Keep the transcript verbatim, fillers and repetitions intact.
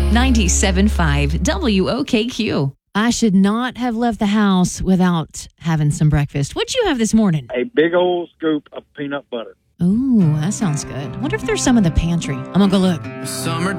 ninety-seven point five W O K Q. I should not have left the house without having some breakfast. What'd you have this morning? A big old scoop of peanut butter. Ooh, that sounds good. Wonder if there's some in the pantry. I'm gonna go look. Summer